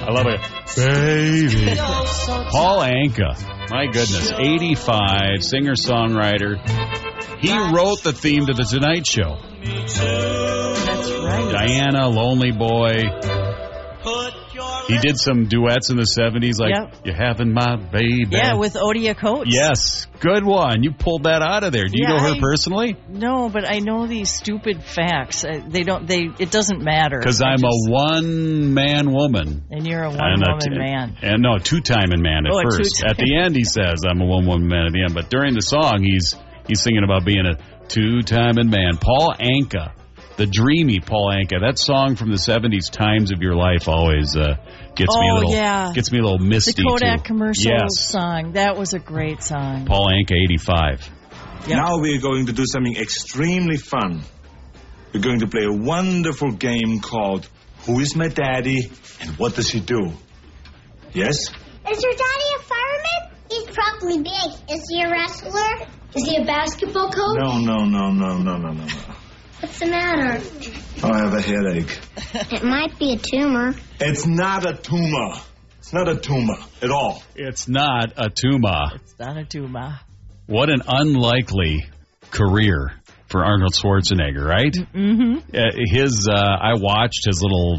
I love it. Baby. Paul Anka. My goodness. 85, singer-songwriter. He wrote the theme to The Tonight Show. That's right. Diana, Lonely Boy. He did some duets in the 70s, like You're Having My Baby. Yeah, with Odia Coates. Yes, good one. You pulled that out of there. Do you know her personally? No, but I know these stupid facts. It doesn't matter. Because I'm a one-man woman. And you're a one-woman man. And no, two-timing man at first. At the end, he says, I'm a one-woman man at the end. But during the song, he's singing about being a two-timing man. Paul Anka. The dreamy Paul Anka. That song from the 70s, Times of Your Life, always gets me a little misty. The Kodak too. commercial song. That was a great song. Paul Anka, 85. Yep. Now we're going to do something extremely fun. We're going to play a wonderful game called Who is My Daddy and What Does He Do? Yes? Is your daddy a fireman? He's probably big. Is he a wrestler? Is he a basketball coach? No. What's the matter? I have a headache. It might be a tumor. It's not a tumor. It's not a tumor at all. It's not a tumor. It's not a tumor. What an unlikely career for Arnold Schwarzenegger, right? Mm-hmm. I watched his little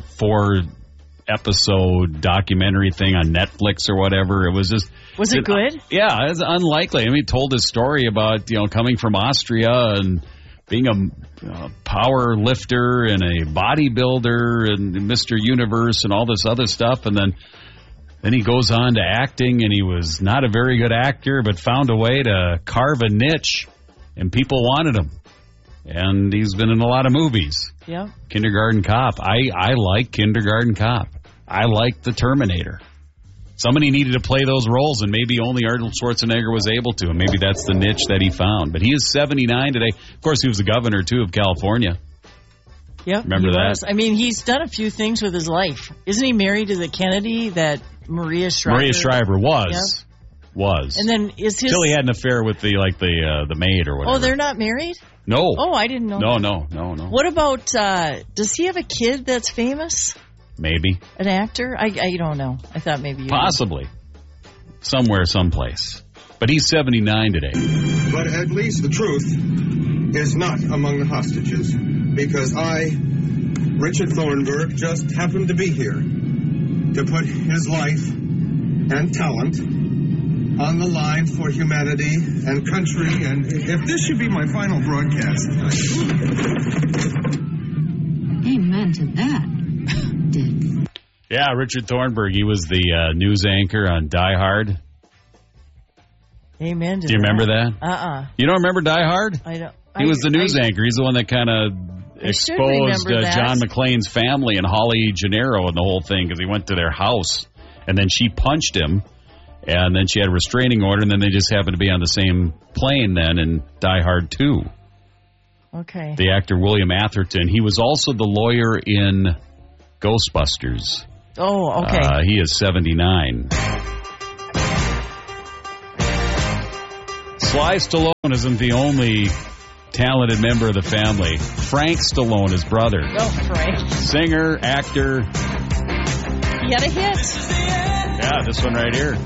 4-episode documentary thing on Netflix or whatever. It was just... Was it good? Yeah, it's unlikely. I mean, he told his story about, coming from Austria and being a power lifter and a bodybuilder and Mr. Universe and all this other stuff. And then he goes on to acting, and he was not a very good actor, but found a way to carve a niche, and people wanted him. And he's been in a lot of movies. Yeah. Kindergarten Cop. I like Kindergarten Cop. I like The Terminator. Somebody needed to play those roles, and maybe only Arnold Schwarzenegger was able to, and maybe that's the niche that he found. But he is 79 today. Of course, he was the governor, too, of California. Yep. Remember that? I mean, he's done a few things with his life. Isn't he married to the Kennedy that Maria Shriver? Maria Shriver was. Yep. Was. And then is his... Till he had an affair with the maid or whatever. Oh, they're not married? No. Oh, I didn't know No. What about, does he have a kid that's famous? Maybe. An actor? I don't know. I thought maybe you Possibly. Somewhere, someplace. But he's 79 today. But at least the truth is not among the hostages, because I, Richard Thornburg, just happened to be here to put his life and talent on the line for humanity and country, and if this should be my final broadcast... Amen to that. Yeah, Richard Thornburg. He was the news anchor on Die Hard. Amen to that. Do you remember that? You don't remember Die Hard? I don't. He was the news anchor. He's the one that kind of exposed John McClane's family and Holly Gennaro and the whole thing, because he went to their house, and then she punched him, and then she had a restraining order, and then they just happened to be on the same plane then in Die Hard 2. Okay. The actor William Atherton. He was also the lawyer in Ghostbusters. Oh, okay. He is 79. Sly Stallone isn't the only talented member of the family. Frank Stallone, his brother. Oh, Frank. Singer, actor. He had a hit. Yeah, this one right here.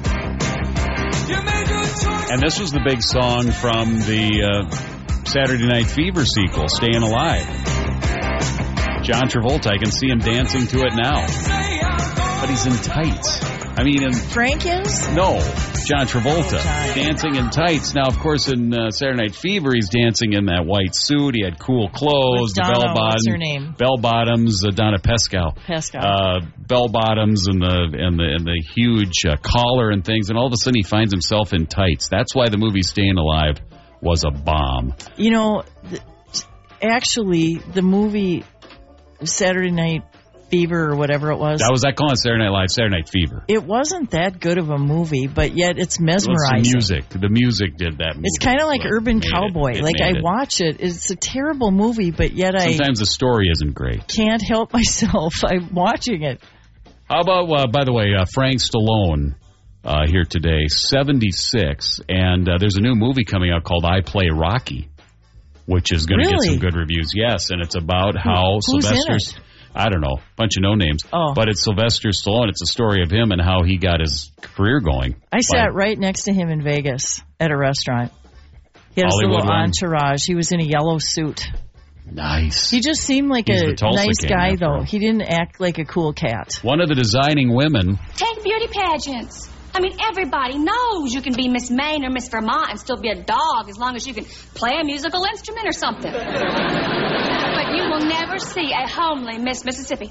And this was the big song from the Saturday Night Fever sequel, Staying Alive. John Travolta, I can see him dancing to it now. But he's in tights. I mean, Frank is? No, John Travolta. Dancing in tights. Now, of course, in Saturday Night Fever, he's dancing in that white suit. He had cool clothes. Donna, the bell-bottom. what's her name? Bell-bottoms, Donna Pescow. Bell-bottoms and the huge collar and things. And all of a sudden, he finds himself in tights. That's why the movie Staying Alive was a bomb. You know, actually, the movie Saturday Night Fever or whatever it was. That was calling it Saturday Night Live, Saturday Night Fever. It wasn't that good of a movie, but yet it's mesmerizing. The music did that movie. It's kind of like Urban Cowboy. I watch it. It's a terrible movie, but yet sometimes the story isn't great. Can't help myself. I'm watching it. How about, by the way, Frank Stallone here today, 76, and there's a new movie coming out called I Play Rocky, which is going to get some good reviews. Yes, and it's about how I don't know, bunch of no-names. Oh. But it's Sylvester Stallone. It's a story of him and how he got his career going. I sat right next to him in Vegas at a restaurant. He had his Hollywood little one. entourage. He was in a yellow suit. Nice. He just seemed like He's a the Tulsa nice King, guy, after though. all. He didn't act like a cool cat. One of the designing women. Take beauty pageants. I mean, everybody knows you can be Miss Maine or Miss Vermont and still be a dog as long as you can play a musical instrument or something. But you will never see a homely Miss Mississippi.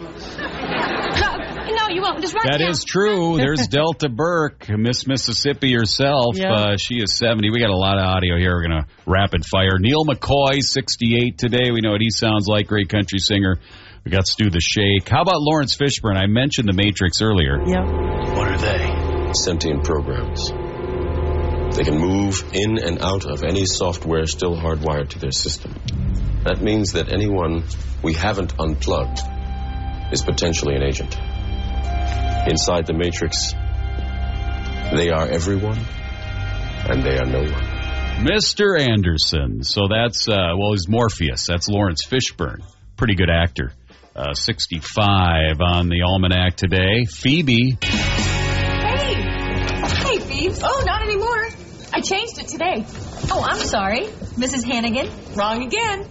No, you won't. Just right That now. is true. There's Delta Burke, Miss Mississippi herself. Yeah. She is 70. We got a lot of audio here. We're going to rapid fire. Neil McCoy, 68 today. We know what he sounds like. Great country singer. We got Stu the Shake. How about Lawrence Fishburne? I mentioned The Matrix earlier. Yep. What are they? Sentient programs. They can move in and out of any software still hardwired to their system. That means that anyone we haven't unplugged is potentially an agent. Inside the Matrix, they are everyone, and they are no one. Mr. Anderson. So that's, he's Morpheus. That's Lawrence Fishburne. Pretty good actor. 65 on the almanac today. Phoebe. Hey, Phoebes. Oh, not anymore. I changed it today. Oh, I'm sorry. Mrs. Hannigan. Wrong again.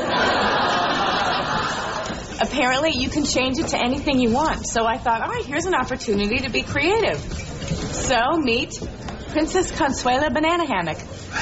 Apparently, you can change it to anything you want. So I thought, all right, here's an opportunity to be creative. So, meet Princess Consuela Banana Hammock.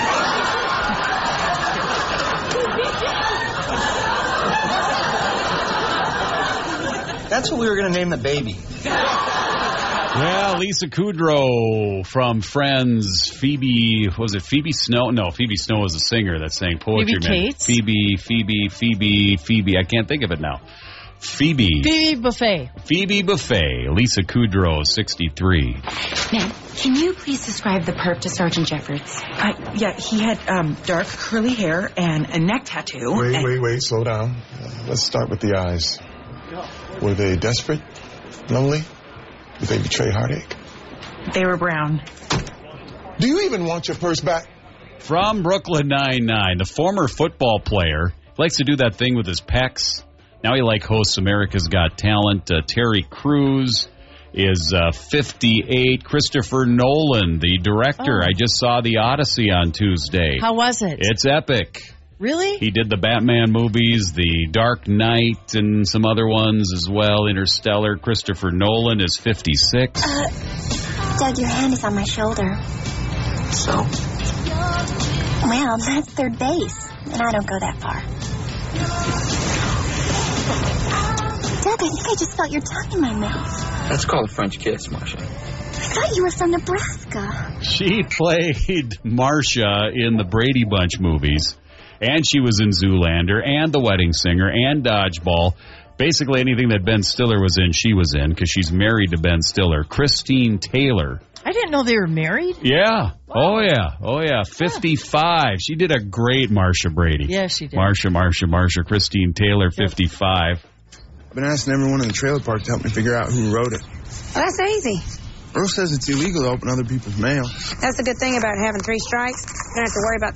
That's what we were going to name the baby. Yeah, Lisa Kudrow from Friends. Phoebe, was it Phoebe Snow? No, Phoebe Snow was a singer that sang Poetry Phoebe Man. Cates? Phoebe. I can't think of it now. Phoebe Buffet. Lisa Kudrow, 63. Ma'am, can you please describe the perp to Sergeant Jeffords? Yeah, he had dark curly hair and a neck tattoo. Wait, slow down. Let's start with the eyes. Were they desperate? Lonely? Did they betray heartache? They were brown. Do you even want your purse back? From Brooklyn Nine-Nine, the former football player likes to do that thing with his pecs. Now he hosts America's Got Talent. Terry Crews is 58. Christopher Nolan, the director. I just saw The Odyssey on Tuesday. How was it? It's epic. Really? He did the Batman movies, The Dark Knight, and some other ones as well. Interstellar. Christopher Nolan is 56. Doug, your hand is on my shoulder. So? Well, that's third base, and I don't go that far. Doug, I think I just felt your tongue in my mouth. That's called a French kiss, Marcia. I thought you were from Nebraska. She played Marcia in the Brady Bunch movies. And she was in Zoolander and The Wedding Singer and Dodgeball. Basically anything that Ben Stiller was in, she was in, because she's married to Ben Stiller. Christine Taylor. I didn't know they were married. Yeah. Oh, yeah. 55. She did a great Marcia Brady. Yeah, she did. Marcia. Christine Taylor, 55. I've been asking everyone in the trailer park to help me figure out who wrote it. Well, that's easy. Earl says it's illegal to open other people's mail. That's the good thing about having 3 strikes. You don't have to worry about